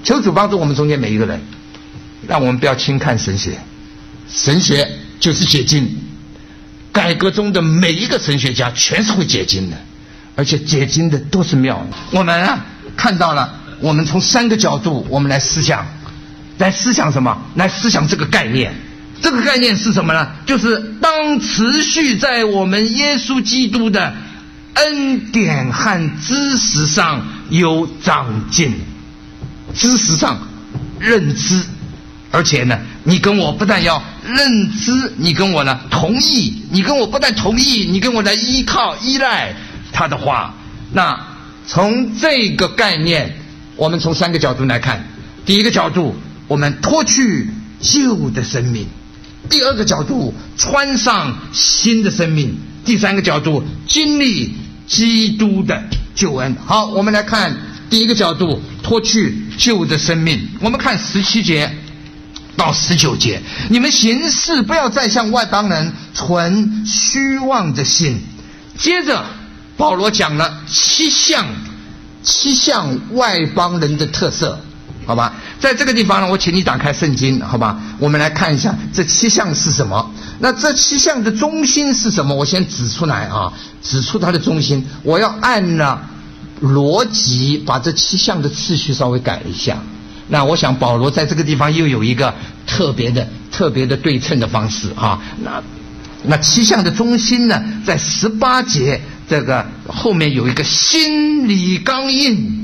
求主帮助我们中间每一个人，让我们不要轻看神学。神学就是解经，改革中的每一个神学家全是会解经的，而且解经的都是妙的。我们看到了，我们从3个角度我们来思想，什么？来思想这个概念。这个概念是什么呢？就是当持续在我们耶稣基督的恩典和知识上有长进，知识上认知，而且呢，你跟我不但要认知，你跟我呢同意，你跟我不但同意，你跟我来依靠依赖他的话。那从这个概念，我们从3个角度来看。第一个角度，我们脱去旧的生命；第二个角度，穿上新的生命；第3个角度，经历基督的救恩。好，我们来看第一个角度，脱去旧的生命。我们看17节到19节，你们行事不要再像外邦人存虚妄的心。接着保罗讲了7项外邦人的特色，好吧？在这个地方呢，我请你打开圣经，好吧？我们来看一下这7项是什么。那这7项的中心是什么？我先指出来指出它的中心。我要按了逻辑把这7项的次序稍微改一下。那我想保罗在这个地方又有一个特别的对称的方式那7项的中心呢，在18节这个后面有一个心理刚硬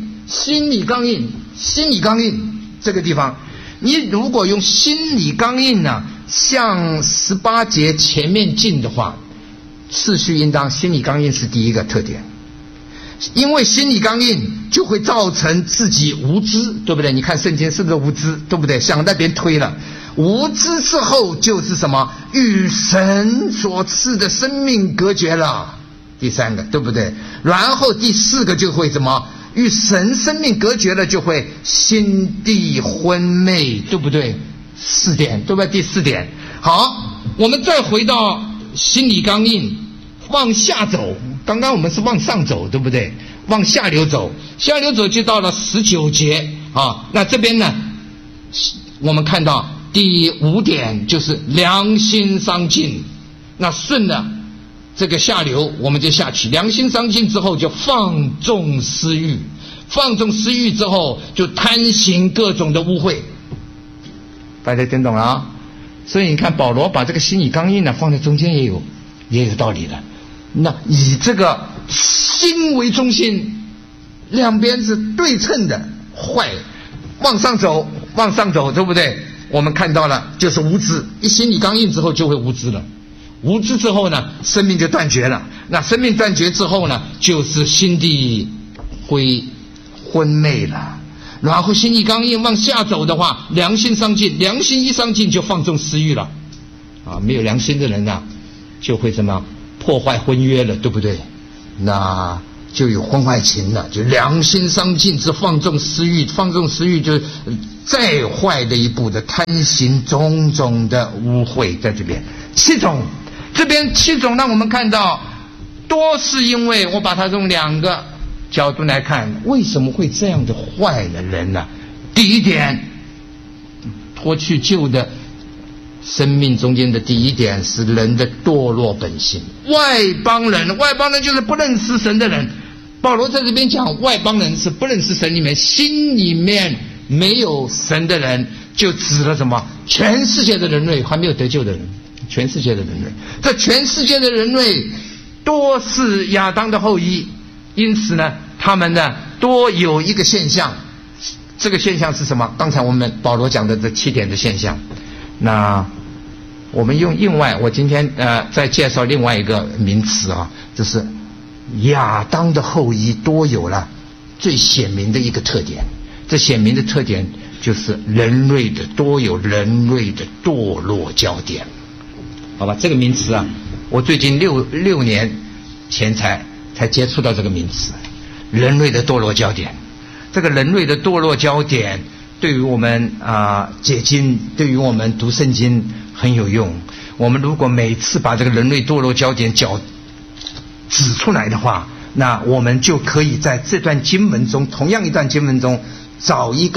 这个地方，你如果用心理刚硬呢向18节前面进的话，次序应当心理刚硬是第一个特点。因为心理刚硬就会造成自己无知，对不对？你看圣经是不是无知，对不对？向那边推了。无知之后就是什么？与神所赐的生命隔绝了，第3个，对不对？然后第4个就会什么？与神生命隔绝了，就会心地昏昧，对不对？4点，对不对？第4点。好，我们再回到心理刚硬，往下走。刚刚我们是往上走，对不对？往下流走，下流走就到了19节那这边呢，我们看到第5点就是良心丧尽。那顺了这个下流，我们就下去。良心丧尽之后就放纵私欲，放纵私欲之后就贪行各种的污秽。大家听懂了所以你看保罗把这个心理刚硬呢放在中间也有道理的。那以这个心为中心，两边是对称的，坏往上走，对不对？我们看到了就是无知，一心理刚硬之后就会无知了，无知之后呢，生命就断绝了。那生命断绝之后呢，就是心地会昏昧了。然后心理刚硬往下走的话，良心丧尽，良心一丧尽就放纵私欲了没有良心的人就会什么破坏婚约了，对不对？那就有婚外情了，就良心丧尽之放纵私欲，放纵私欲就是再坏的一步的贪行种种的污秽。在这边7种，这边7种让我们看到，多是因为我把它从2个角度来看，为什么会这样的坏的人呢？第一点，脱去旧的生命中间的第一点是人的堕落本性。外邦人就是不认识神的人。保罗在这边讲外邦人是不认识神，里面心里面没有神的人，就指了什么？全世界的人类，还没有得救的人，全世界的人类。这全世界的人类多是亚当的后裔，因此呢，他们呢多有一个现象。这个现象是什么？刚才我们保罗讲的这7点的现象。那我们用另外，我今天再介绍另外一个名词就是亚当的后裔多有了最显明的一个特点。这显明的特点就是多有人类的堕落焦点。好吧，这个名词我最近六年前才接触到这个名词，人类的堕落焦点。这个人类的堕落焦点对于我们解经，对于我们读圣经很有用。我们如果每次把这个人类堕落焦点指出来的话，那我们就可以在这段经文中，同样一段经文中找一个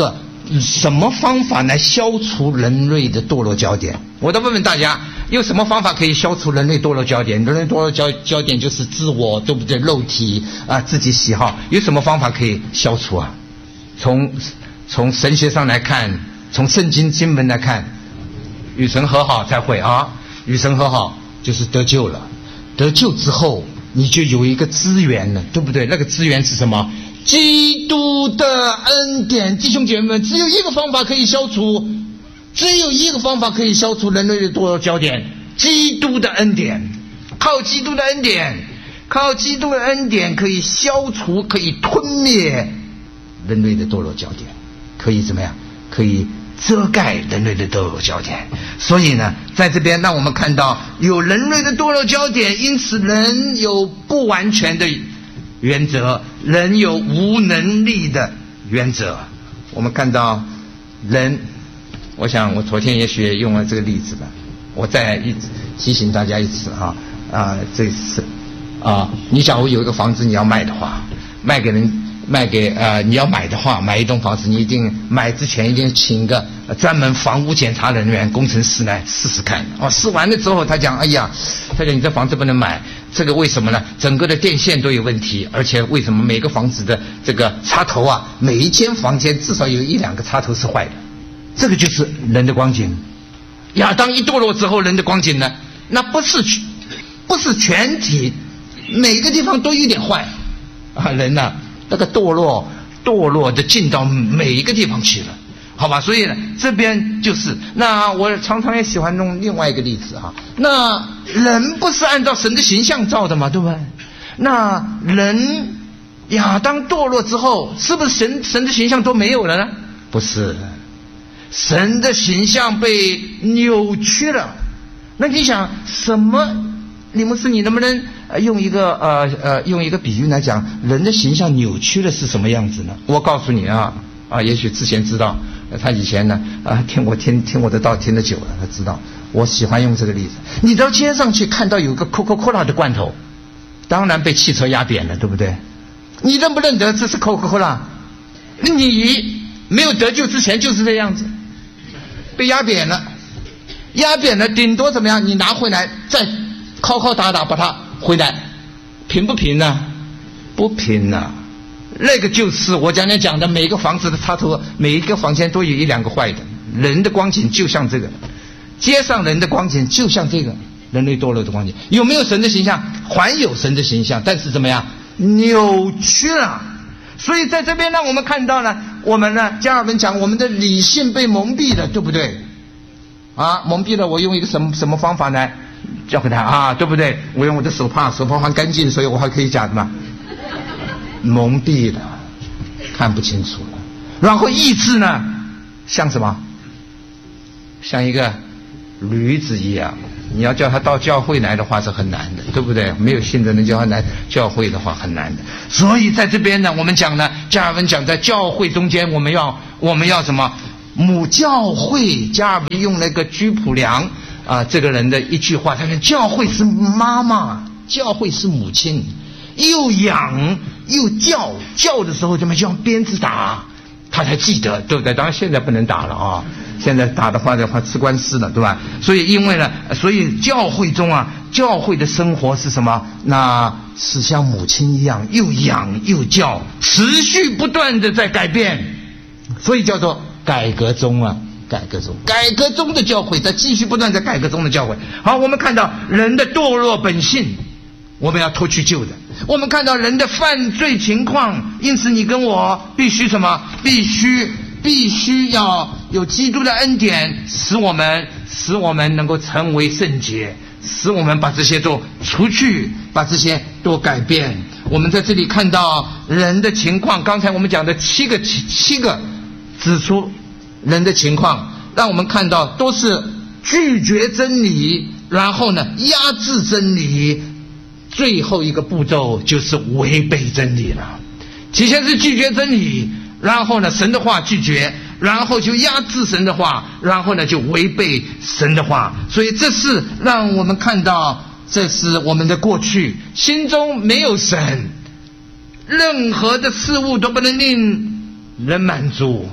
什么方法来消除人类的堕落焦点？我都问问大家，有什么方法可以消除人类堕落焦点？人类堕落焦点就是自我，对不对？肉体啊，自己喜好，有什么方法可以消除啊？从神学上来看，从圣经经文来看，与神和好才会啊，与神和好就是得救了。得救之后，你就有一个资源了，对不对？那个资源是什么？基督的恩典。弟兄姐妹们，只有一个方法可以消除，只有一个方法可以消除人类的堕落焦点，基督的恩典。靠基督的恩典，靠基督的恩典可以消除，可以吞灭人类的堕落焦点，可以怎么样？可以遮盖人类的堕落焦点。所以呢，在这边让我们看到有人类的堕落焦点，因此人有不完全的原则，人有无能力的原则。我们看到人，我想我昨天也许也用了这个例子了，我再提醒大家一次这次你假如有一个房子你要卖的话，卖给你要买的话，买一栋房子，你一定买之前一定请一个专门房屋检查人员工程师来试试看。试完了之后他讲你这房子不能买，这个为什么呢？整个的电线都有问题，而且为什么每个房子的这个插头每一间房间至少有1-2个插头是坏的。这个就是人的光景。亚当一堕落之后，人的光景呢，那不是全体每个地方都有点坏人呢那个堕落的进到每一个地方去了，好吧？所以呢，这边就是那我常常也喜欢用另外一个例子那人不是按照神的形象造的嘛，对不对？那人亚当堕落之后，是不是神的形象都没有了呢？不是，神的形象被扭曲了。那你想什么？李牧师，你能不能用一个比喻来讲人的形象扭曲的是什么样子呢？我告诉你也许之前知道，他以前呢听我的道听得久了，他知道我喜欢用这个例子。你到街上去看到有个 Coca-Cola 的罐头，当然被汽车压扁了，对不对？你认不认得这是 Coca-Cola？ 你没有得救之前就是这样子，被压扁了，顶多怎么样？你拿回来再敲打把它回来，平不平呢？不平呢。那个就是我讲的，每个房子的插头，每一个房间都有1-2个坏的。人的光景就像这个，街上人的光景就像这个，人类堕落的光景。有没有神的形象？还有神的形象，但是怎么样？扭曲了。所以在这边让我们看到呢，我们呢，加尔文讲我们的理性被蒙蔽了，对不对？蒙蔽了，我用一个什么方法来教给他对不对？我用我的手帕还干净，所以我还可以讲嘛。蒙蔽了，看不清楚了。然后意志呢，像什么？像一个驴子一样。你要叫他到教会来的话是很难的，对不对？没有信的人叫他来教会的话很难的。所以在这边呢，我们讲呢，加尔文讲在教会中间，我们要什么？母教会。加尔文用那个居普良这个人的一句话，他说教会是妈妈，教会是母亲，又养又教的时候怎么就用鞭子打他才记得，对不对？当然现在不能打了现在打的话吃官司了，对吧？所以教会中教会的生活是什么？那是像母亲一样，又养又教，持续不断的在改变，所以叫做改革中改革中的教会，在继续不断在改革中的教会。好，我们看到人的堕落本性，我们要脱去旧的。我们看到人的犯罪情况，因此你跟我必须什么？必须要有基督的恩典，使我们能够成为圣洁，使我们把这些都除去，把这些都改变。我们在这里看到人的情况，刚才我们讲的七个指出人的情况，让我们看到都是拒绝真理，然后呢压制真理，最后一个步骤就是违背真理了。起先是拒绝真理，然后呢神的话拒绝，然后就压制神的话，然后呢就违背神的话。所以这是让我们看到，这是我们的过去，心中没有神，任何的事物都不能令人满足。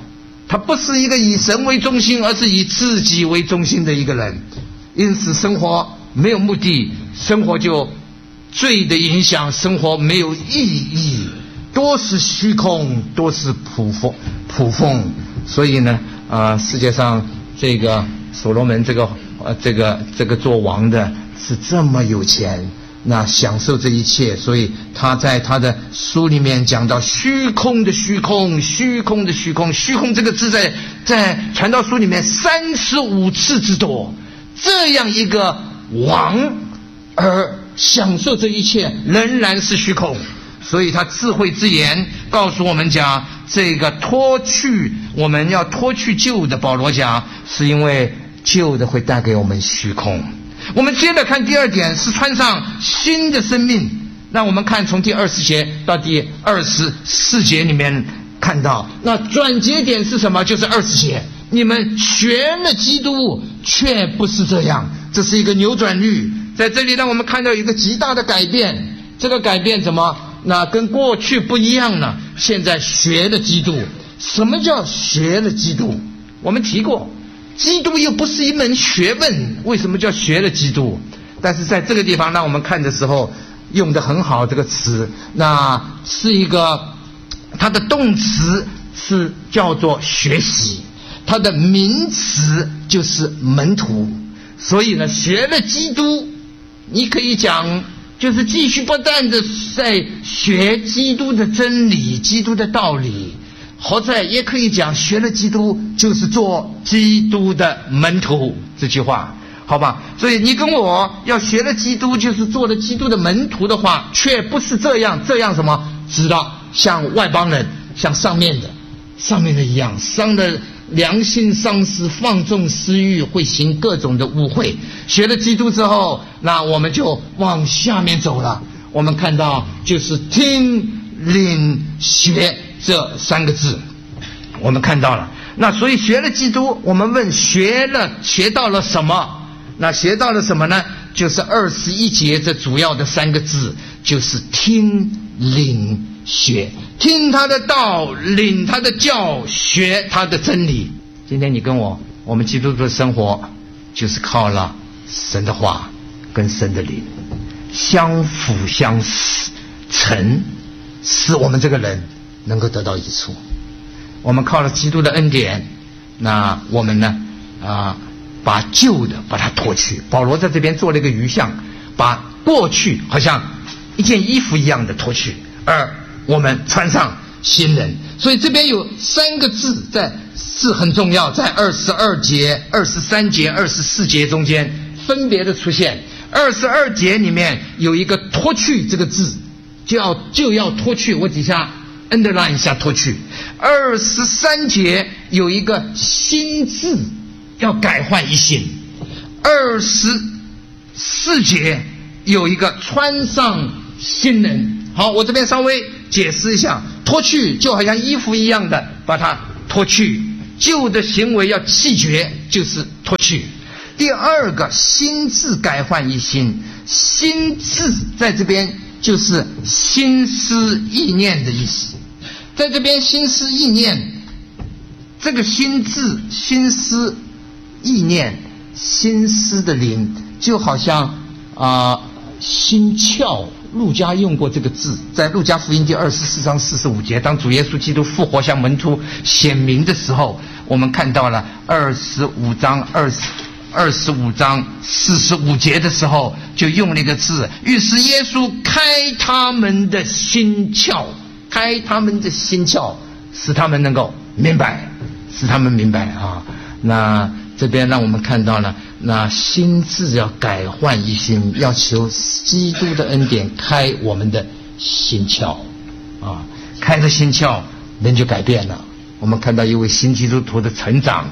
他不是一个以神为中心，而是以自己为中心的一个人。因此生活没有目的，生活就罪的影响，生活没有意义，多是虚空，多是捕风。所以呢世界上这个所罗门这个做王的是这么有钱，那享受这一切，所以他在他的书里面讲到虚空的虚空，虚空的虚空，虚空这个字在传道书里面35次之多。这样一个王而享受这一切仍然是虚空，所以他智慧之言告诉我们讲，这个我们要脱去旧的，保罗讲是因为旧的会带给我们虚空。我们接着看第二点，是穿上新的生命。那我们看从第20节到第24节里面看到，那转折点是什么？就是20节，你们学了基督却不是这样，这是一个扭转率。在这里让我们看到一个极大的改变，这个改变怎么？那跟过去不一样了。现在学了基督。什么叫学了基督？我们提过，基督又不是一门学问，为什么叫学了基督？但是在这个地方让我们看的时候用得很好，这个词那是一个，它的动词是叫做学习，它的名词就是门徒。所以呢，学了基督，你可以讲就是继续不断的在学基督的真理，基督的道理，或者也可以讲学了基督就是做基督的门徒，这句话好吧？所以你跟我要学了基督就是做了基督的门徒的话，却不是这样什么知道像外邦人，像上面的一样，伤了良心，丧失，放纵私欲，会行各种的污秽。学了基督之后，那我们就往下面走了。我们看到就是听领学这3个字，我们看到了。那所以学了基督，我们问学到了什么？那学到了什么呢？就是21节这主要的3个字，就是听领学，听他的道，领他的教，学他的真理。今天你跟我们基督徒的生活就是靠了神的话跟神的灵相辅相成，使我们这个人能够得到益处。我们靠了基督的恩典，那我们呢把旧的把它脱去。保罗在这边做了一个鱼像，把过去好像一件衣服一样的脱去，而我们穿上新人。所以这边有3个字是很重要，在22节、23节、24节中间分别的出现。22节里面有一个脱去这个字，就要脱去，我底下 underline 一下脱去。23节有一个新字，要改换一新。24节有一个穿上新人。好，我这边稍微解释一下，脱去就好像衣服一样的把它脱去，旧的行为要弃绝，就是脱去。第二个新字改换一新，新字在这边就是心思意念的意思。在这边心思意念，这个心字心思意念，心思的灵就好像心窍。路加用过这个字，在路加福音第24章45节，当主耶稣基督复活向门徒显明的时候，我们看到了25章45节的时候就用了一个字，于是耶稣开他们的心窍，使他们能够明白，那这边让我们看到了，那心智要改换一新，要求基督的恩典开我们的心窍开了心窍，人就改变了。我们看到一位新基督徒的成长，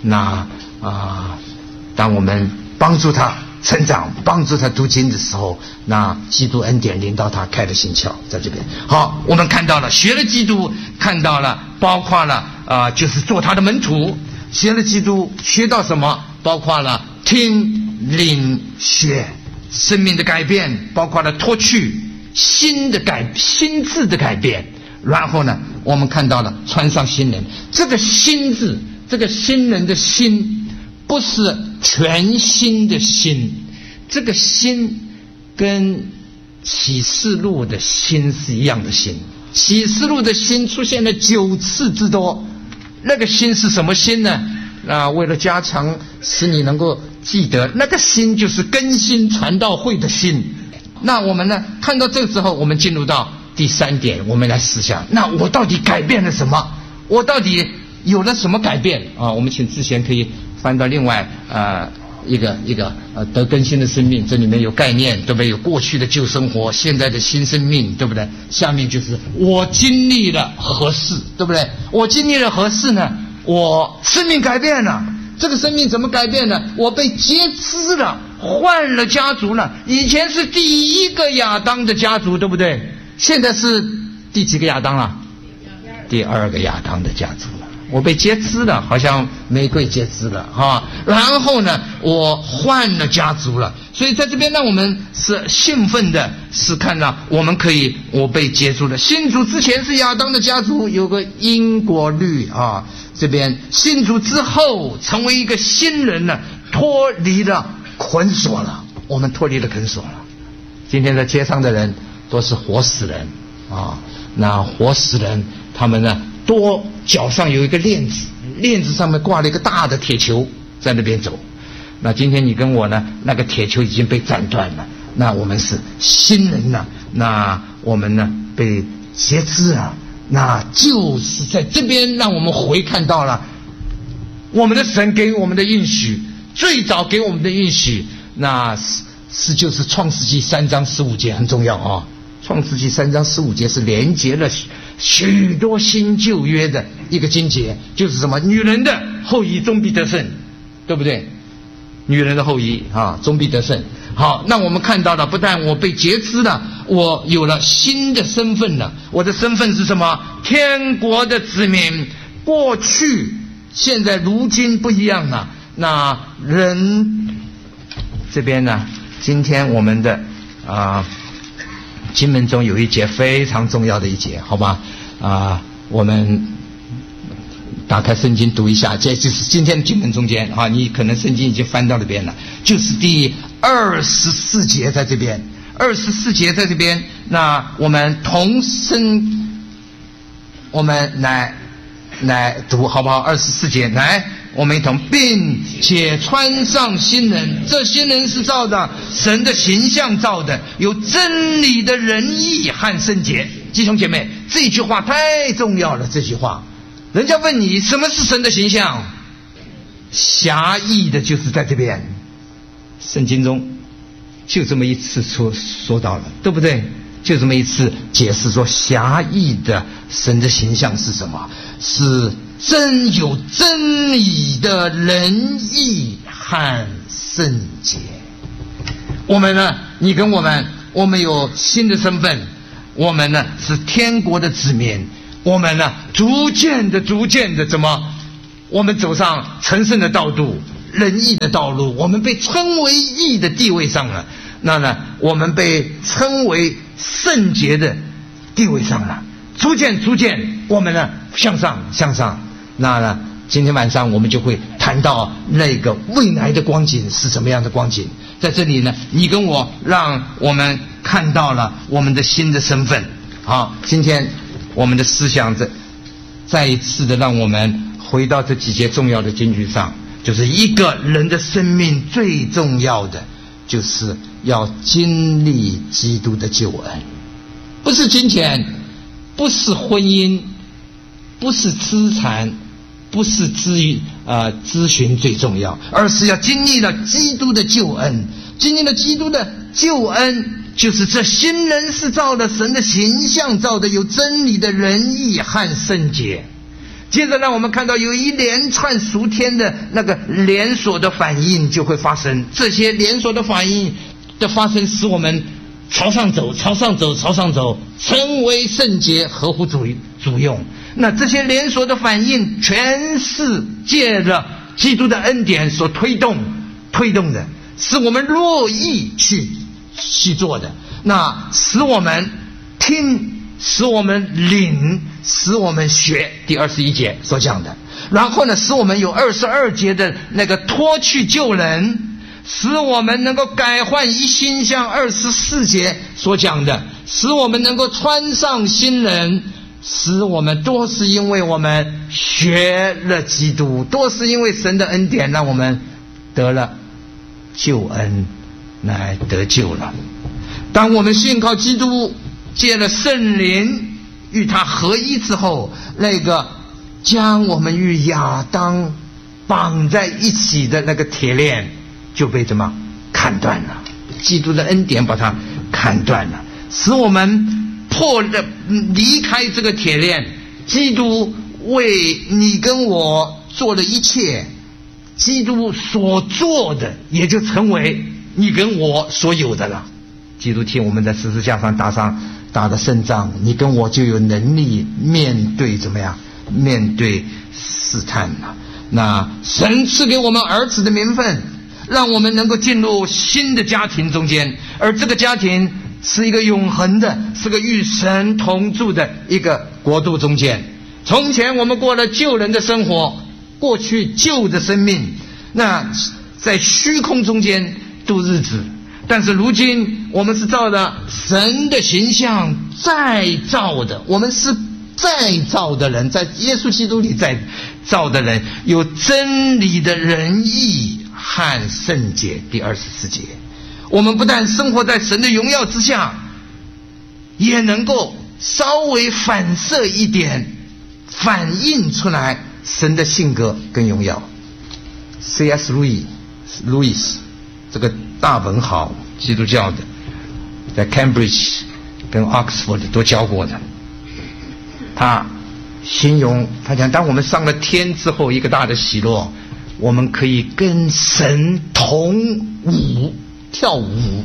当我们帮助他成长，帮助他读经的时候，那基督恩典临到他，开了心窍。在这边好，我们看到了学了基督，看到了包括了就是做他的门徒。学了基督学到什么？包括了听领学，生命的改变，包括了脱去心智的改变。然后呢， 我们看到了穿上新人。这个新字，这个新人的新，不是全新的新，这个新跟启示录的新是一样的新。启示录的新出现了9次之多，那个新是什么新呢？为了加强使你能够记得，那个新就是更新传道会的新。那我们呢，看到这个之后，我们进入到第3点，我们来思想，那我到底改变了什么？我到底有了什么改变啊？我们请志贤可以翻到另外一个得更新的生命，这里面有概念，对不对？有过去的旧生活，现在的新生命，对不对？下面就是我经历了何事，对不对？我经历了何事呢？我生命改变了。这个生命怎么改变呢？我被截肢了，换了家族了。以前是第1个亚当的家族，对不对？现在是第几个亚当了？第2个亚当的家族了。我被截肢了，好像玫瑰截肢了啊。然后呢，我换了家族了。所以在这边让我们是兴奋的，是看到我被接住了。信主之前是亚当的家族，有个因果律啊。这边信主之后成为一个新人了，脱离了捆锁了，我们脱离了捆锁了。今天在街上的人都是活死人啊，那活死人他们呢，多脚上有一个链子，链子上面挂了一个大的铁球，在那边走。那今天你跟我呢，那个铁球已经被斩断了，那我们是新人了，那我们呢被截肢了。那就是在这边让我们回看到了我们的神给我们的应许，最早给我们的应许，那就是创世纪3章15节很重要啊。创世纪3章15节是连结了许多新旧约的一个经节，就是什么？女人的后裔终必得胜，对不对？女人的后裔终必得胜。好，那我们看到了，不但我被截肢了，我有了新的身份了。我的身份是什么？天国的子民。过去、现在、如今不一样了。那人这边呢，今天我们的经文中有一节非常重要的一节，好吧？我们打开圣经读一下，这就是今天的经文中间你可能圣经已经翻到那边了，就是第24节在这边，24节在这边。那我们同声，我们来读好不好？24节，来，我们一同，并且穿上新人。这新人是照着神的形象造的，有真理的仁义和圣洁。弟兄姐妹，这句话太重要了。这句话，人家问你什么是神的形象，狭义的就是在这边，圣经中就这么一次说到了，对不对？就这么一次解释说，狭义的神的形象是什么？是有真理的仁义和圣洁。我们呢，你跟我们有新的身份，我们呢是天国的子民，我们呢逐渐的怎么？我们走上成圣的道路，仁义的道路，我们被称为义的地位上了。那呢，我们被称为圣洁的地位上了。逐渐，我们呢向上。那呢，今天晚上我们就会谈到那个未来的光景是什么样的光景。在这里呢，你跟我，让我们看到了我们的新的身份。好，今天我们的思想再一次的让我们回到这几节重要的经句上，就是一个人的生命最重要的就是要经历基督的救恩，不是金钱，不是婚姻，不是资产，不是咨询最重要，而是要经历了基督的救恩。经历了基督的救恩，就是这新人是照着神的形象造的，有真理的仁义和圣洁。接着让我们看到有一连串属天的那个连锁的反应就会发生，这些连锁的反应的发生使我们朝上走，成为圣洁，合乎主用。那这些连锁的反应全是借着基督的恩典所推动的，是我们乐意去做的。那使我们听使我们领，使我们学，第21节所讲的。然后呢，使我们有22节的那个脱去旧人，使我们能够改换一心，像24节所讲的，使我们能够穿上新人，使我们多是因为我们学了基督，多是因为神的恩典让我们得了救恩，来得救了。当我们信靠基督，借了圣灵与他合一之后，那个将我们与亚当绑在一起的那个铁链就被怎么砍断了，基督的恩典把它砍断了，使我们离开这个铁链。基督为你跟我做了一切，基督所做的也就成为你跟我所有的了。基督替我们在十字架上打的胜仗，你跟我就有能力面对怎么样？面对试探了。那神赐给我们儿子的名分，让我们能够进入新的家庭中间，而这个家庭是一个永恒的，是个与神同住的一个国度中间。从前我们过了旧人的生活，过去旧的生命，那在虚空中间度日子。但是如今我们是照着神的形象再造的，我们是再造的人，在耶稣基督里再造的人，有真理的仁义和圣洁，第24节。我们不但生活在神的荣耀之下，也能够稍微反射一点，反映出来神的性格跟荣耀。 C.S. Lewis 这个大文豪，基督教的，在 Cambridge 跟 Oxford 都教过的，他形容，他讲，当我们上了天之后，一个大的喜乐，我们可以跟神同舞，跳舞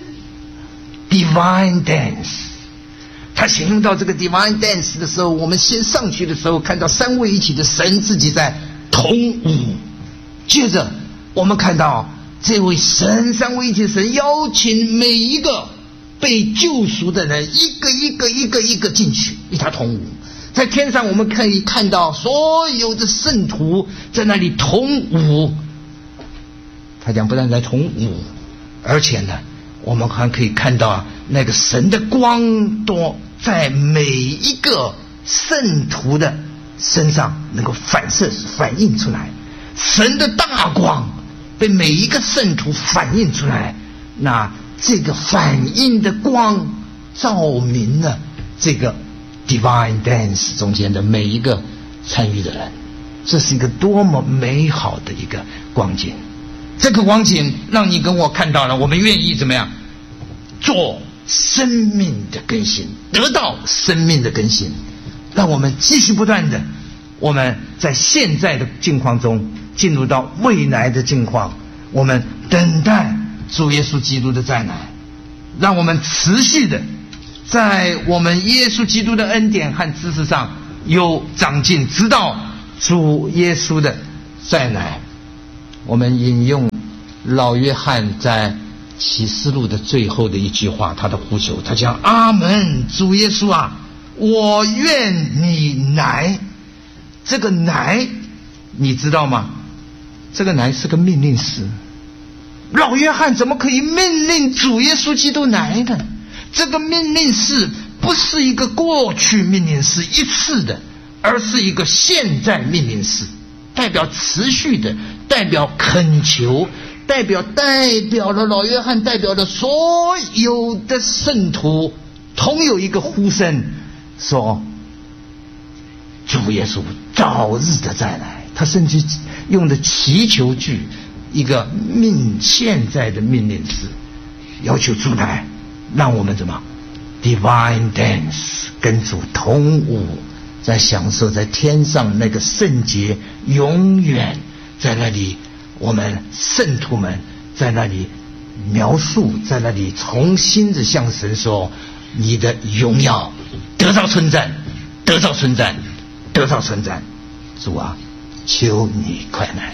Divine Dance。 他形容到这个 Divine Dance 的时候，我们先上去的时候，看到三位一体的神自己在同舞，接着我们看到这位神，三位一体的神邀请每一个被救赎的人一个进去与他同舞。在天上我们可以看到所有的圣徒在那里同舞。他讲不但在同舞，而且呢，我们还可以看到那个神的光多在每一个圣徒的身上能够反映出来，神的大光被每一个圣徒反映出来，那这个反映的光照明了这个 Divine Dance 中间的每一个参与的人。这是一个多么美好的一个光景。这个光景让你跟我看到了，我们愿意怎么样做生命的更新，得到生命的更新，让我们继续不断的，我们在现在的境况中进入到未来的境况，我们等待主耶稣基督的再来，让我们持续的在我们耶稣基督的恩典和知识上有长进，直到主耶稣的再来。我们引用老约翰在启示录的最后的一句话，他的呼求，他讲：阿门，主耶稣啊，我愿你来。这个来你知道吗？这个来是个命令式。老约翰怎么可以命令主耶稣基督来呢？这个命令式不是一个过去命令式一次的，而是一个现在命令式，代表持续的，代表恳求，代表了老约翰，代表了所有的圣徒同有一个呼声，说主耶稣早日的再来。他甚至用的祈求句，一个现在的命令式，要求主来，让我们怎么 Divine Dance 跟主同舞，在享受在天上那个圣洁，永远在那里，我们圣徒们在那里描述，在那里重新的向神说，你的荣耀得到称赞，得到称赞，得到称赞。主啊，求你快来。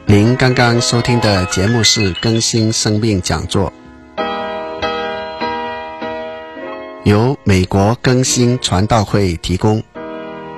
您刚刚收听的节目是更新生命讲座，由美国更新传道会提供。